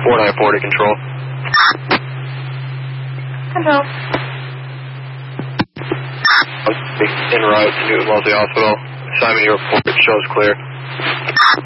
494 to control. Control. En route to Newton Wellesley Hospital. Simon, your report shows clear.